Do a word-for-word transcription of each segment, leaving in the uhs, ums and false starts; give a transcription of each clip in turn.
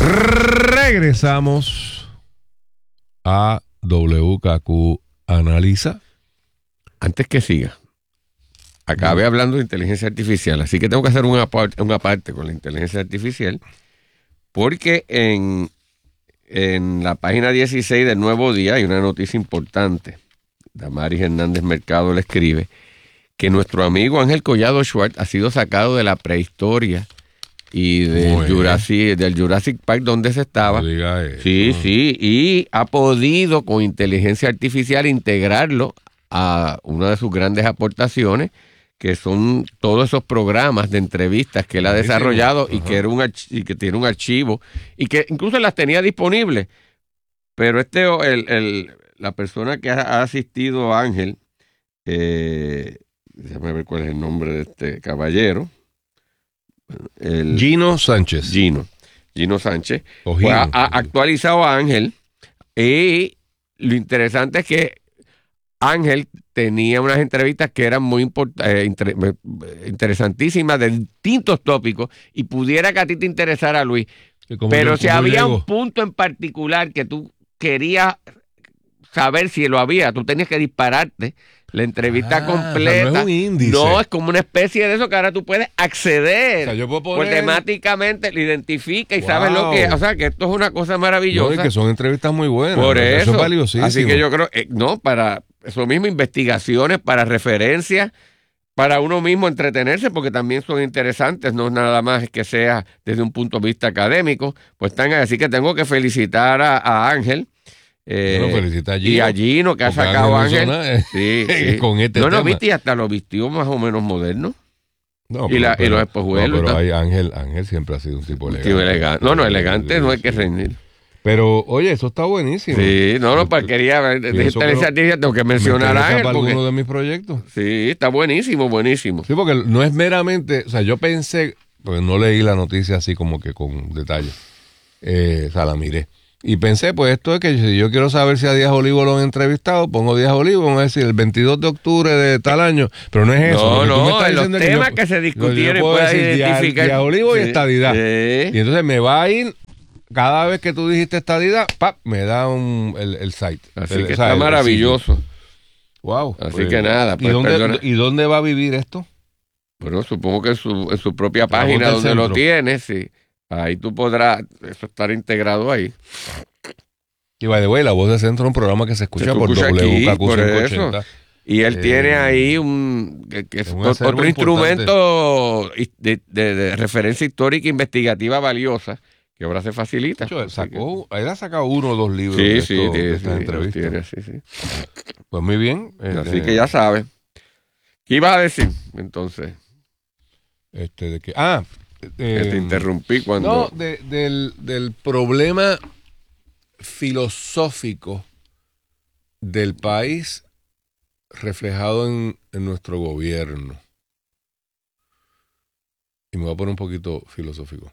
Regresamos a W K Q Analiza. Antes que siga, acabé no. hablando de inteligencia artificial, así que tengo que hacer una parte, una parte con la inteligencia artificial, porque en, en la página dieciséis del Nuevo Día hay una noticia importante. Damaris Hernández Mercado le escribe que nuestro amigo Ángel Collado Schwartz ha sido sacado de la prehistoria y del Jurassic, del Jurassic Park donde se estaba. No diga eso. Sí, sí, y ha podido con inteligencia artificial integrarlo a una de sus grandes aportaciones, que son todos esos programas de entrevistas que él ha desarrollado y que, era un arch- y que tiene un archivo y que incluso las tenía disponibles. Pero este, el, el, la persona que ha, ha asistido a Ángel, eh, déjame ver cuál es el nombre de este caballero. El, Gino Sánchez. Gino. Gino Sánchez. O pues Gino. ha, ha actualizado a Ángel y lo interesante es que Ángel tenía unas entrevistas que eran muy import- eh, inter- interesantísimas de distintos tópicos y pudiera que a ti te interesara, Luis. Pero yo, si había llego. un punto en particular que tú querías saber si lo había, tú tenías que dispararte la entrevista ah, completa. O sea, no es un índice. No, es como una especie de eso que ahora tú puedes acceder. O sea, yo puedo poner... Pues temáticamente lo identifica y wow. sabes lo que... O sea, que esto es una cosa maravillosa. No, y que son entrevistas muy buenas. Por eso. Eso es valiosísimo. Así que yo creo... Eh, no, para eso mismo, investigaciones, para referencias, para uno mismo entretenerse, porque también son interesantes, no nada más que sea desde un punto de vista académico. Pues están ahí. Así que tengo que felicitar a, a Ángel. Eh, bueno, felicita a Gino, y a Gino que ha sacado Ángel, Ángel no sí, sí. con este no, no, tema. viste, y hasta lo vistió más o menos moderno. No, y, pero, la, pero, y los espejuelos. No, pero hay Ángel, Ángel siempre ha sido un tipo elegante. Tío elegante. No, no, elegante no hay que reñir. Pero, oye, eso está buenísimo. Sí, no, no, pues quería ver, tengo que mencionar a Ángel. Para porque, alguno de mis proyectos. Sí, está buenísimo, buenísimo. Sí, porque no es meramente, o sea, yo pensé, porque no leí la noticia así como que con detalle, eh, o sea, la miré. Y pensé, pues esto es que si yo quiero saber si a Díaz Olivo lo han entrevistado, pongo Díaz Olivo, vamos a decir el veintidós de octubre de tal año, pero no es eso. No, no, en los temas que, yo, que se discutieron yo puedes identificar. Díaz, Díaz Olivo sí, y estadidad. Sí. Y entonces me va a ir, cada vez que tú dijiste estadidad, ¡pap!, me da un, el, el site. Así el, que o sea, está el, maravilloso. El wow. Así pues, que nada. Pues, ¿y, dónde, ¿Y dónde va a vivir esto? Bueno, supongo que en su, en su propia página donde centro. Lo tienes, sí. Ahí tú podrás, eso estar integrado ahí. Y by the way, La Voz de Centro es un programa que se escucha, se por W K Q ciento ochenta. Y él eh, tiene ahí un, que, que es un otro importante. Instrumento de, de, de referencia histórica e investigativa valiosa que ahora se facilita. Hecho, él, sacó, que... él ha sacado uno o dos libros sí, de, sí, esto, sí, de sí, estas sí, entrevistas. Tiene, sí, sí. Pues muy bien. Así eh, que ya sabes. ¿Qué ibas a decir entonces? Este, de que, ah, eh, que te interrumpí cuando... No, de, del, del problema filosófico del país reflejado en, en nuestro gobierno. Y me voy a poner un poquito filosófico.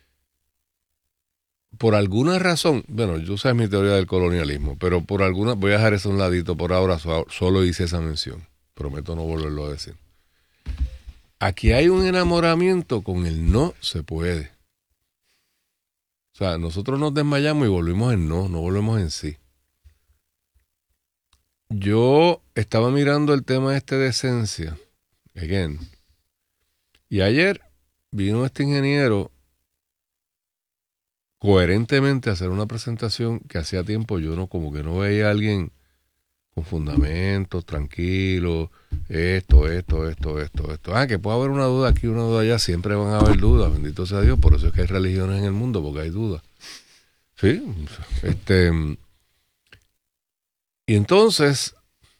Por alguna razón, bueno, yo sé mi teoría del colonialismo, pero por alguna, voy a dejar eso a un ladito por ahora, solo hice esa mención. Prometo no volverlo a decir. Aquí hay un enamoramiento con el no se puede. O sea, nosotros nos desmayamos y volvimos en no, no volvemos en sí. Yo estaba mirando el tema este de esencia, again, y ayer vino este ingeniero coherentemente a hacer una presentación que hacía tiempo yo no, como que no veía a alguien con fundamentos, tranquilo, esto, esto, esto, esto, esto. Ah, que puede haber una duda aquí, una duda allá, siempre van a haber dudas, bendito sea Dios, por eso es que hay religiones en el mundo, porque hay dudas. Sí, este... Y entonces,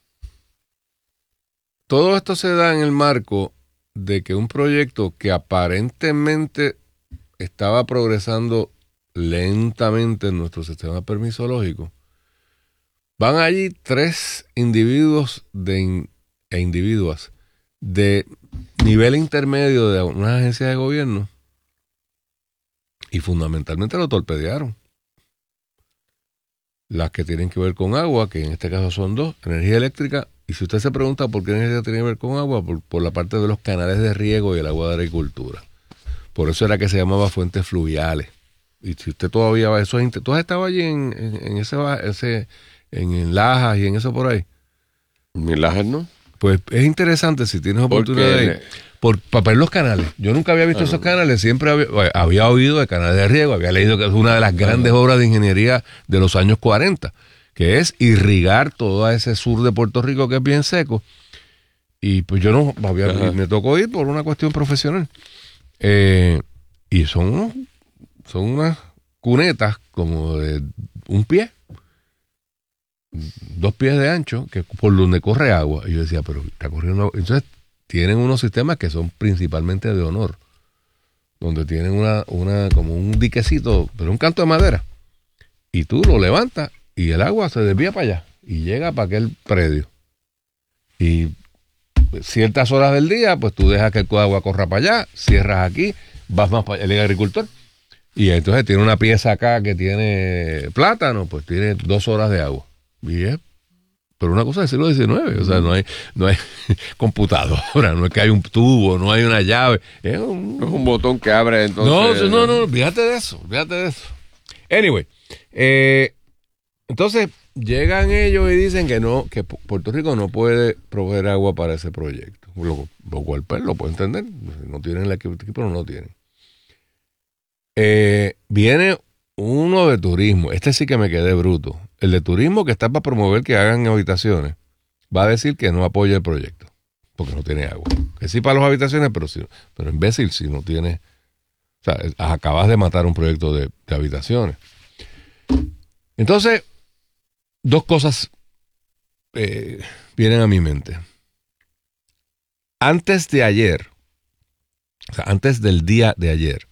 todo esto se da en el marco de que un proyecto que aparentemente estaba progresando lentamente en nuestro sistema permisológico, van allí tres individuos de in, e individuas de nivel intermedio de una agencia de gobierno y fundamentalmente lo torpedearon. Las que tienen que ver con agua, que en este caso son dos, energía eléctrica, y si usted se pregunta por qué energía tiene que ver con agua, por, por la parte de los canales de riego y el agua de agricultura. Por eso era que se llamaba fuentes fluviales. y si usted todavía va, eso es, ¿tú has estado allí en, en, en ese, ese, en, en Lajas y en eso por ahí? En Lajas no. Pues es interesante si tienes oportunidad de ir, por, para ver los canales. Yo nunca había visto ah, esos no. canales, siempre había, había oído de canales de riego, había leído que es una de las grandes ah, obras de ingeniería de los años cuarenta, que es irrigar todo ese sur de Puerto Rico que es bien seco. Y pues yo no había, me tocó ir por una cuestión profesional. Eh, y son, son unas cunetas como de un pie, dos pies de ancho, que por donde corre agua. Y yo decía, pero está corriendo agua. Entonces tienen unos sistemas que son principalmente de honor, donde tienen una, una como un diquecito, pero un canto de madera. Y tú lo levantas y el agua se desvía para allá y llega para aquel predio. Y ciertas horas del día, pues tú dejas que el agua corra para allá, cierras aquí, vas más para allá, el agricultor. Y entonces tiene una pieza acá que tiene plátano, pues tiene dos horas de agua. Bien. Pero una cosa del siglo diecinueve, o sea, no hay, no hay computadora, no es que hay un tubo, no hay una llave. Es un, es un botón que abre entonces. No, no, no, fíjate de eso, fíjate de eso. Anyway, eh, entonces llegan ellos y dicen que no, que Puerto Rico no puede proveer agua para ese proyecto. Lo, lo cual pues, lo puedo entender, no tienen el equipo, pero no lo tienen. Eh, viene uno de turismo, este sí que me quedé bruto. El de turismo que está para promover que hagan habitaciones, va a decir que no apoya el proyecto, porque no tiene agua. Que sí para las habitaciones, pero sí, pero imbécil si no tiene, o sea, acabas de matar un proyecto de, de habitaciones. Entonces, dos cosas eh, vienen a mi mente. Antes de ayer, o sea, antes del día de ayer,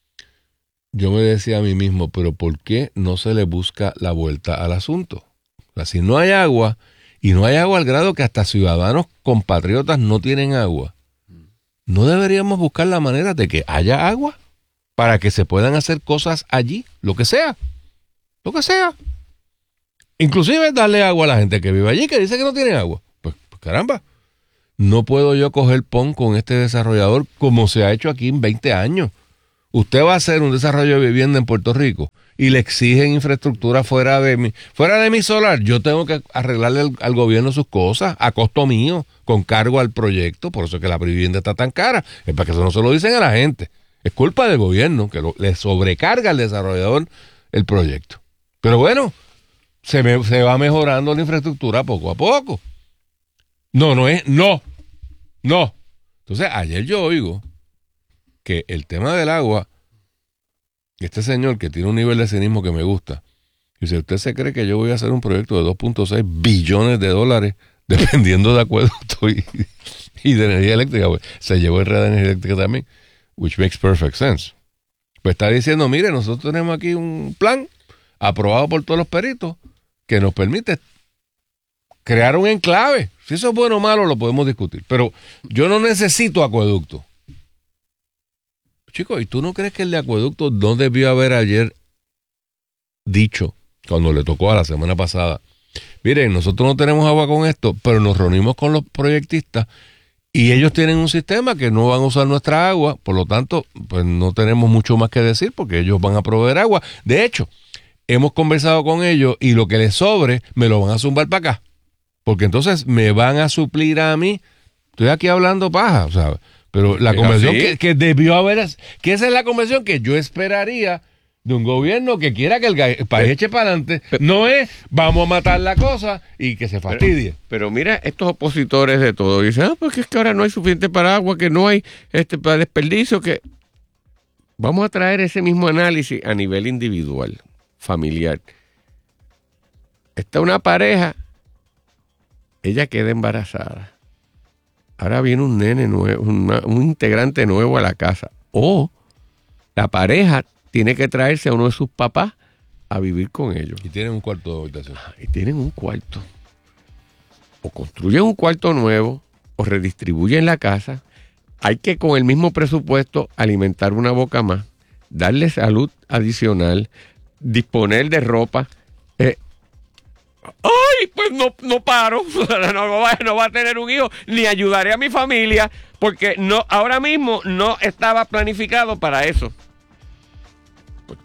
yo me decía a mí mismo, pero ¿por qué no se le busca la vuelta al asunto? O sea, si no hay agua, y no hay agua al grado que hasta ciudadanos compatriotas no tienen agua, ¿no deberíamos buscar la manera de que haya agua para que se puedan hacer cosas allí? Lo que sea, lo que sea. Inclusive darle agua a la gente que vive allí, que dice que no tiene agua. Pues, pues caramba, no puedo yo coger pon con este desarrollador como se ha hecho aquí en veinte años. Usted va a hacer un desarrollo de vivienda en Puerto Rico y le exigen infraestructura fuera de mi, fuera de mi solar. Yo tengo que arreglarle al, al gobierno sus cosas a costo mío, con cargo al proyecto. Por eso es que la vivienda está tan cara. Es para que eso no se lo dicen a la gente. Es culpa del gobierno que lo, le sobrecarga al desarrollador el proyecto. Pero bueno, se, me, se va mejorando la infraestructura poco a poco. No, no es, no, no. Entonces, ayer yo oigo que el tema del agua, este señor que tiene un nivel de cinismo que me gusta, dice, ¿usted se cree que yo voy a hacer un proyecto de dos punto seis billones de dólares dependiendo de acueducto y, y de energía eléctrica? Pues, se llevó el red de energía eléctrica también, which makes perfect sense. Pues está diciendo, mire, nosotros tenemos aquí un plan aprobado por todos los peritos que nos permite crear un enclave. Si eso es bueno o malo lo podemos discutir, pero yo no necesito acueducto. Chicos, ¿y tú no crees que el de acueducto no debió haber ayer dicho, cuando le tocó a la semana pasada? Miren, nosotros no tenemos agua con esto, pero nos reunimos con los proyectistas y ellos tienen un sistema que no van a usar nuestra agua, por lo tanto, pues no tenemos mucho más que decir porque ellos van a proveer agua. De hecho, hemos conversado con ellos y lo que les sobre me lo van a zumbar para acá, porque entonces me van a suplir a mí. Estoy aquí hablando paja, ¿sabes? Pero la convención que, que debió haber, que esa es la convención que yo esperaría de un gobierno que quiera que el, el país eche para adelante. No es, vamos a matar la cosa y que se fastidie. Pero, pero mira, estos opositores de todo dicen, ah, porque es que ahora no hay suficiente para agua, que no hay este para desperdicio, que vamos a traer ese mismo análisis a nivel individual, familiar. Está una pareja, ella queda embarazada. Ahora viene un nene nuevo, una, un integrante nuevo a la casa. O la pareja tiene que traerse a uno de sus papás a vivir con ellos. Y tienen un cuarto de habitación. Y tienen un cuarto. O construyen un cuarto nuevo, o redistribuyen la casa. Hay que con el mismo presupuesto alimentar una boca más, darle salud adicional, disponer de ropa. Eh, ¡Ay! Pues no, no paro, no va, no va a tener un hijo, ni ayudaré a mi familia, porque no, ahora mismo no estaba planificado para eso.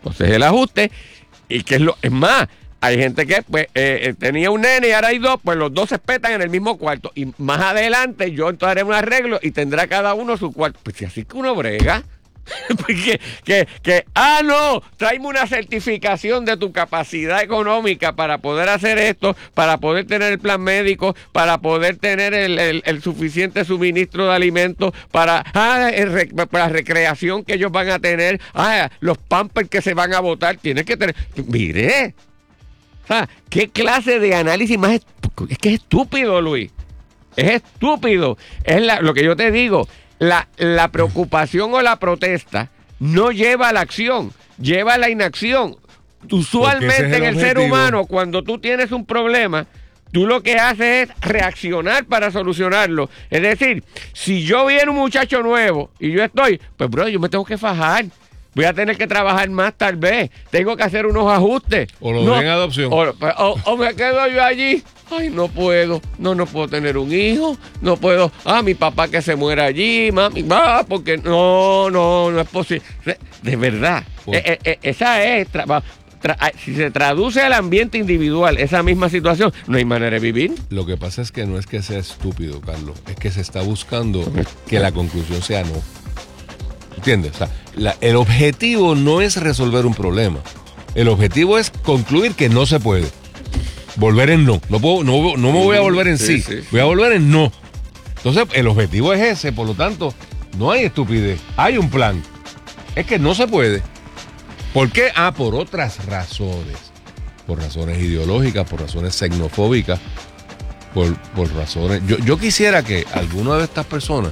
Entonces el ajuste, y que es lo, es más, hay gente que pues eh, tenía un nene y ahora hay dos, pues los dos se espetan en el mismo cuarto. Y más adelante yo entonces haré un arreglo y tendrá cada uno su cuarto. Pues si así que uno brega. que, que, que, ah, no, tráeme una certificación de tu capacidad económica para poder hacer esto, para poder tener el plan médico, para poder tener el, el, el suficiente suministro de alimentos, para, ah, el, para la recreación que ellos van a tener, ah, los pampers que se van a botar, tienes que tener. Mire, o sea, ¿qué clase de análisis más? Es que es estúpido, Luis. Es estúpido. Es la, lo que yo te digo. La, la preocupación o la protesta no lleva a la acción, lleva a la inacción. Usualmente en el, el ser humano, cuando tú tienes un problema, tú lo que haces es reaccionar para solucionarlo. Es decir, si yo viene un muchacho nuevo y yo estoy, pues bro, yo me tengo que fajar. Voy a tener que trabajar más tal vez. Tengo que hacer unos ajustes. O lo no, doy en adopción. O, o, o me quedo yo allí. Ay, no puedo. No, no puedo tener un hijo. No puedo. Ah, mi papá que se muera allí. Mami, ah, porque no, no, no es posible. De verdad. Eh, eh, eh, esa es... Tra, tra, si se traduce al ambiente individual esa misma situación, no hay manera de vivir. Lo que pasa es que no es que sea estúpido, Carlos. Es que se está buscando que la conclusión sea no. ¿Entiendes? O sea, la, el objetivo no es resolver un problema. El objetivo es concluir que no se puede. Volver en no. No, puedo, no, no me voy a volver en sí, sí. sí. Voy a volver en no. Entonces, el objetivo es ese. Por lo tanto, no hay estupidez. Hay un plan. Es que no se puede. ¿Por qué? Ah, por otras razones. Por razones ideológicas, por razones xenofóbicas, por, por razones... Yo, yo quisiera que alguna de estas personas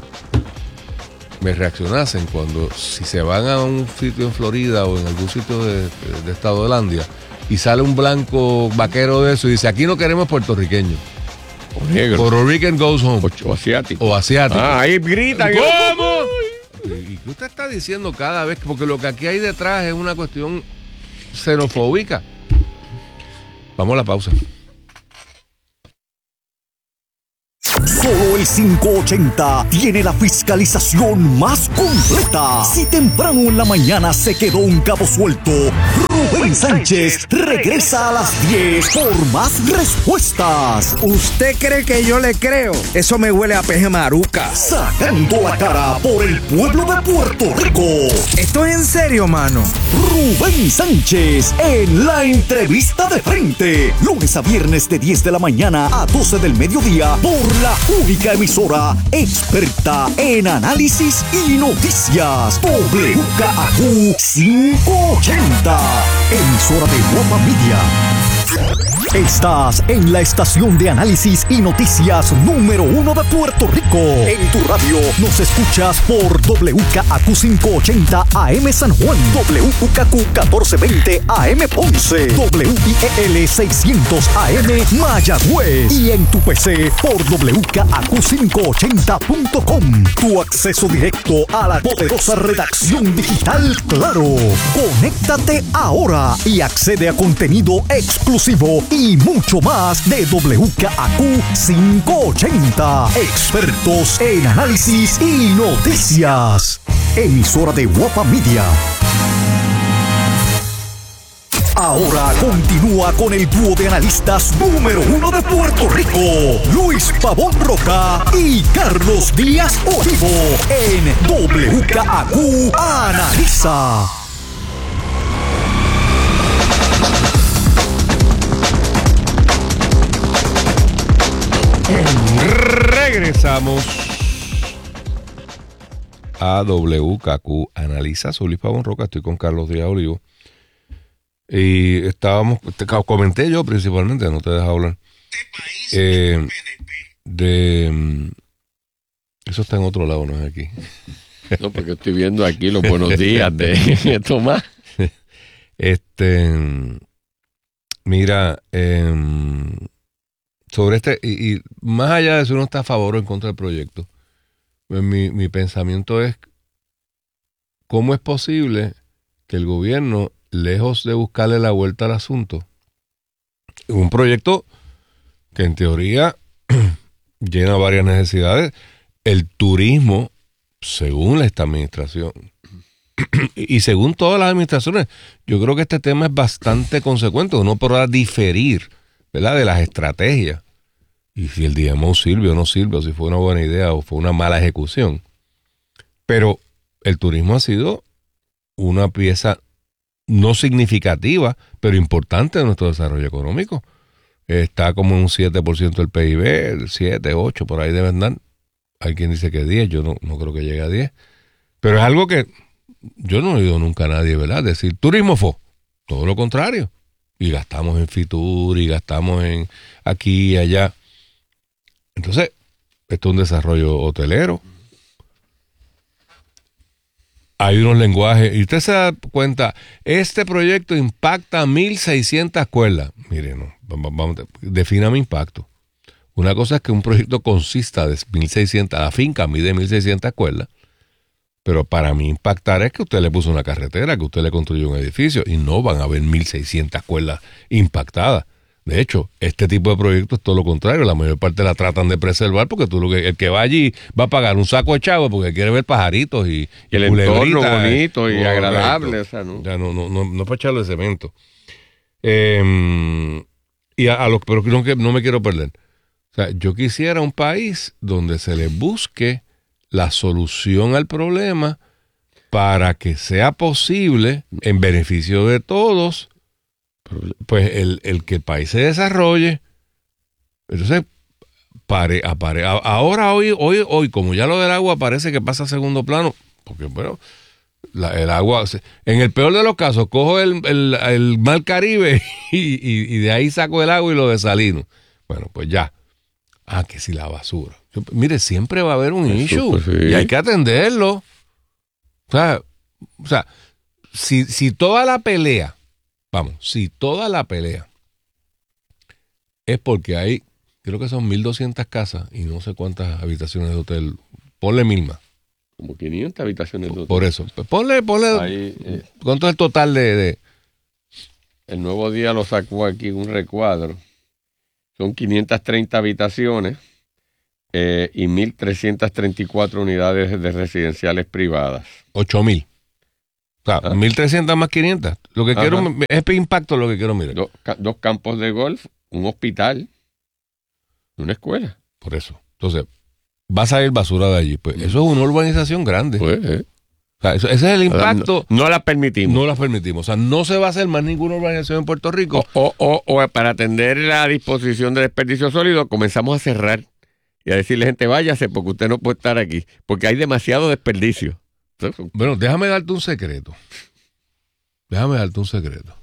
me reaccionasen cuando, si se van a un sitio en Florida o en algún sitio de, de, de Estado de Landia y sale un blanco vaquero de eso y dice, aquí no queremos puertorriqueños. O negro. Puerto Rican goes home. O, o asiático. O asiático. Ah, ahí gritan. ¿Cómo? ¿Y qué usted está diciendo cada vez? Porque lo que aquí hay detrás es una cuestión xenofóbica. Vamos a la pausa. Solo el quinientos ochenta tiene la fiscalización más completa. Si temprano en la mañana se quedó un cabo suelto, Rubén Sánchez regresa a las diez por más respuestas. ¿Usted cree que yo le creo? Eso me huele a peje maruca. Sacando la cara por el pueblo de Puerto Rico. ¿Esto es en serio, mano? Rubén Sánchez en la entrevista de frente. Lunes a viernes de diez de la mañana a doce del mediodía por la única emisora experta en análisis y noticias. W K A Q quinientos ochenta. Emisora de Guapa Media. Estás en la estación de análisis y noticias número uno de Puerto Rico. En tu radio nos escuchas por W K A Q quinientos ochenta A M San Juan, W K A Q catorce veinte A M Ponce, W I E L seiscientos A M Mayagüez y en tu P C por W K A Q quinientos ochenta punto com. Tu acceso directo a la poderosa redacción digital Claro. Conéctate ahora y accede a contenido exclusivo y mucho más de W K A Q quinientos ochenta. Expertos en análisis y noticias. Emisora de Guapa Media. Ahora continúa con el dúo de analistas número uno de Puerto Rico, Luis Pavón Roca y Carlos Díaz Olivo, en W K A Q Analiza. Regresamos a W K Q Analiza. Soy Luis Pavón Roca, estoy con Carlos Díaz Olivo. Y estábamos, te comenté yo principalmente, no te dejo hablar, eh, de... Eso está en otro lado, no es aquí. No, porque estoy viendo aquí los buenos días de Tomás. Este, mira, eh, sobre este, y, y más allá de si uno está a favor o en contra del proyecto, pues mi, mi pensamiento es cómo es posible que el gobierno, lejos de buscarle la vuelta al asunto, un proyecto que en teoría llena varias necesidades. El turismo, según esta administración, y según todas las administraciones, yo creo que este tema es bastante consecuente. Uno podrá diferir, ¿verdad?, de las estrategias. Y si el D M O sirve o no sirve, o si fue una buena idea o fue una mala ejecución. Pero el turismo ha sido una pieza no significativa, pero importante de nuestro desarrollo económico. Está como en un siete por ciento del P I B, siete, ocho, por ahí debe andar. Hay quien dice que diez, yo no, no creo que llegue a diez. Pero es algo que yo no he oído nunca a nadie, ¿verdad?, decir, turismo fue. Todo lo contrario. Y gastamos en Fitur, y gastamos en aquí y allá. Entonces, esto es un desarrollo hotelero. Hay unos lenguajes, y usted se da cuenta, este proyecto impacta a mil seiscientas escuelas. Mire, no, vamos, vamos, defíname impacto. Una cosa es que un proyecto consista de mil seiscientas, la finca mide mil seiscientas escuelas, pero para mí impactar es que usted le puso una carretera, que usted le construyó un edificio, y no van a haber mil seiscientas escuelas impactadas. De hecho, este tipo de proyectos es todo lo contrario. La mayor parte la tratan de preservar porque tú lo que el que va allí va a pagar un saco de chavo porque quiere ver pajaritos y, y el entorno bonito y agradable. O sea, ¿no? Ya no, no, no, no para echarle de cemento. Eh, y a, a los, pero no, no me quiero perder. O sea, yo quisiera un país donde se le busque la solución al problema para que sea posible, en beneficio de todos, pues el, el que el país se desarrolle. Entonces, pare, apare, ahora hoy, hoy, hoy, como ya lo del agua parece que pasa a segundo plano, porque bueno, la, el agua, en el peor de los casos, cojo el, el, el mar Caribe y, y, y de ahí saco el agua y lo desalino. Bueno, pues ya. Ah, que si la basura. Yo, mire, siempre va a haber un Eso, issue pues sí. Y hay que atenderlo. O sea, o sea si, si toda la pelea Vamos, si toda la pelea es porque hay, creo que son mil doscientas casas y no sé cuántas habitaciones de hotel, ponle mil más. Como quinientas habitaciones de hotel. Por eso, pues ponle, ponle, Ahí, eh, ¿cuánto es el total de, de...? El Nuevo Día lo sacó aquí un recuadro. Son quinientas treinta habitaciones eh, y mil trescientas treinta y cuatro unidades de residenciales privadas. ocho mil. O sea, ¿Ah? mil trescientas más quinientas. Lo que Ajá. quiero es impacto lo que quiero mirar. Dos, dos campos de golf, un hospital, una escuela. Por eso. Entonces, va a salir basura de allí. Pues eso es una urbanización grande. Pues, eh. O sea, eso, ese es el impacto. No, no la permitimos. No la permitimos. O sea, no se va a hacer más ninguna urbanización en Puerto Rico. O, o, o, o para atender la disposición de desperdicio sólido, comenzamos a cerrar y a decirle, gente, váyase porque usted no puede estar aquí. Porque hay demasiado desperdicio. Bueno, déjame darte un secreto. Déjame darte un secreto.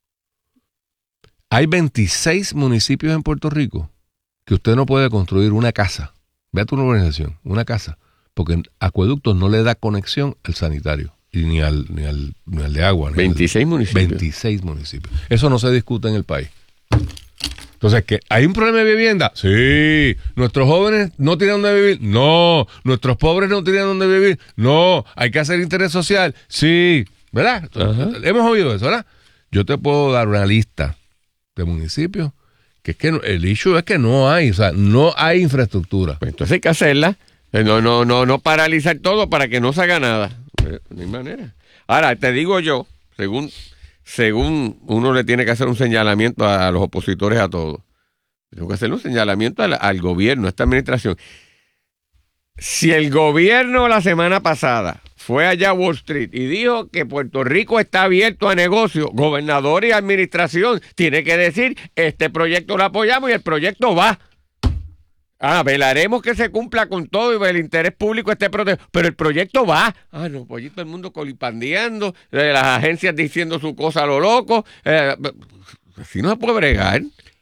Hay veintiséis municipios en Puerto Rico que usted no puede construir una casa. Ve a tu urbanización, una casa. Porque Acueductos no le da conexión al sanitario. Y ni al, ni al, ni al de agua. Ni veintiséis al, municipios. veintiséis municipios. Eso no se discute en el país. Entonces, ¿qué? ¿Hay un problema de vivienda? Sí. ¿Nuestros jóvenes no tienen dónde vivir? No. ¿Nuestros pobres no tienen dónde vivir? No. ¿Hay que hacer interés social? Sí. ¿Verdad? Ajá. Hemos oído eso, ¿verdad? Yo te puedo dar una lista de municipios que es que el issue es que no hay, o sea, no hay infraestructura. Pues entonces hay que hacerla. No, no, no, no paralizar todo para que no se haga nada. No hay manera. Ahora, te digo yo, según... Según uno le tiene que hacer un señalamiento a, a los opositores a todos. Tengo que hacer un señalamiento al, al gobierno, a esta administración. Si el gobierno la semana pasada fue allá a Wall Street y dijo que Puerto Rico está abierto a negocio, gobernador y administración tiene que decir, este proyecto lo apoyamos y el proyecto va. Ah, velaremos que se cumpla con todo y el interés público esté protegido. Pero el proyecto va. Ah, no, pues allí todo el mundo colipandeando, eh, las agencias diciendo su cosa a lo loco. Eh, así no se puede bregar.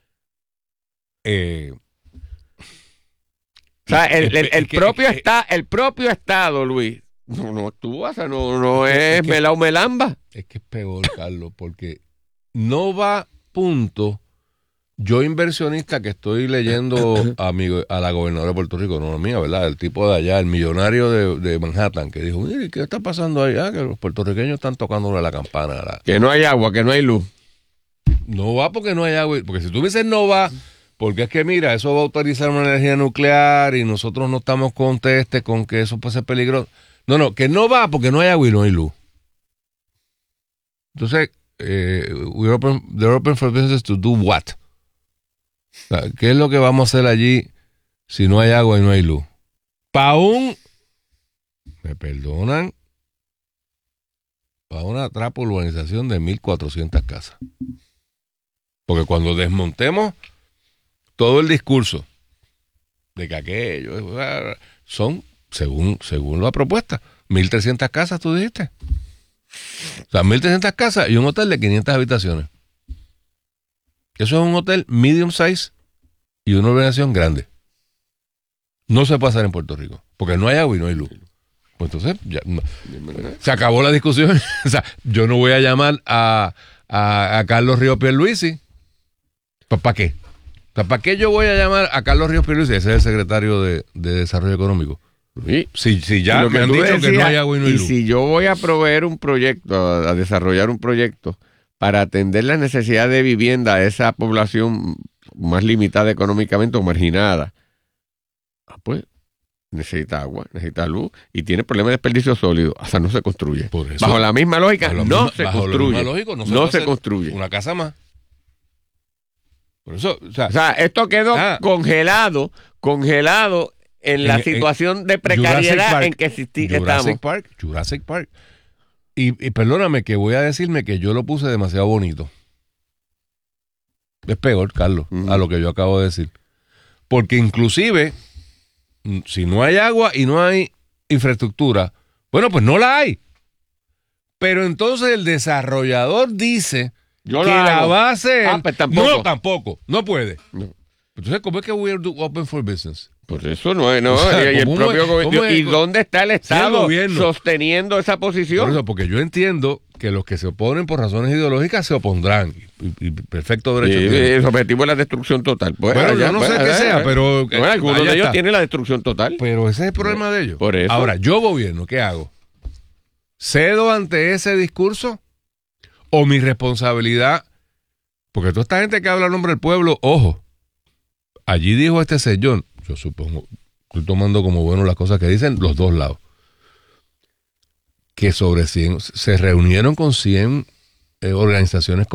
Eh, o sea, el, el, el, propio está, el propio Estado, Luis, no, no actúa, o sea, no, no es, es que, melao melamba. Es que es peor, Carlos, porque no va punto. Yo, inversionista que estoy leyendo a, mi, a la gobernadora de Puerto Rico, no la mía, ¿verdad? El tipo de allá, el millonario de, de Manhattan, que dijo, mire, ¿qué está pasando allá? Que los puertorriqueños están tocándole la campana. La... Que no hay agua, que no hay luz. No va porque no hay agua. Porque si tú dices no va, porque es que mira, eso va a autorizar una energía nuclear y nosotros no estamos contestes con que eso puede ser peligroso. No, no, que no va porque no hay agua y no hay luz. Entonces, eh, we're open, they're open for business to do what? O sea, ¿qué es lo que vamos a hacer allí si no hay agua y no hay luz? Para un, me perdonan, para una trapa urbanización de mil cuatrocientas casas. Porque cuando desmontemos todo el discurso de que aquello son, según, según la propuesta, mil trescientas casas, tú dijiste. O sea, mil trescientas casas y un hotel de quinientas habitaciones. Eso es un hotel medium size y una urbanización grande. No se puede hacer en Puerto Rico, porque no hay agua y no hay luz. Pues entonces, ya, no, se acabó la discusión. O sea, yo no voy a llamar a, a, a Carlos Ríos Pierluisi. ¿Para qué? ¿Para qué yo voy a llamar a Carlos Ríos Pierluisi? Ese es el secretario de, de Desarrollo Económico. Sí. Si, si ya me han dicho decías, que no hay agua y no hay y luz. Y si yo voy a proveer un proyecto, a, a desarrollar un proyecto para atender la necesidad de vivienda de esa población más limitada económicamente o marginada, ah, pues necesita agua, necesita luz y tiene problemas de desperdicio sólido. O sea, no se construye. Por eso, bajo la misma lógica, no, misma, se construye, lógico, no se, no se construye. Una casa más. Por eso, o sea, o sea esto quedó ah, congelado, congelado en la en, situación en de precariedad Park, en que existí, Jurassic estamos. Park, Jurassic Park. Y, y perdóname que voy a decirme que yo lo puse demasiado bonito. Es peor, Carlos, uh-huh. a lo que yo acabo de decir. Porque inclusive, si no hay agua y no hay infraestructura, bueno, pues no la hay. Pero entonces el desarrollador dice yo que la hago. va a hacer. Ah, pues tampoco. No, tampoco. No puede. No. Entonces, ¿cómo es que we're open for business? Por eso no es, no. O sea, y, el propio gobierno, ¿y dónde está el Estado el sosteniendo esa posición? Por eso, porque yo entiendo que los que se oponen por razones ideológicas se opondrán. Y, y perfecto derecho. Sí, el objetivo es la destrucción total. Pues, bueno, allá, yo no pues, sé qué sea, pero. Bueno, algunos de ellos está. tienen la destrucción total. Pero ese es el problema de ellos. Por eso. Ahora, yo gobierno, ¿qué hago? ¿Cedo ante ese discurso? ¿O mi responsabilidad? Porque toda esta gente que habla en nombre del pueblo, ojo. Allí dijo este señor, yo supongo, estoy tomando como bueno las cosas que dicen los dos lados, que sobre cien, se reunieron con cien eh, organizaciones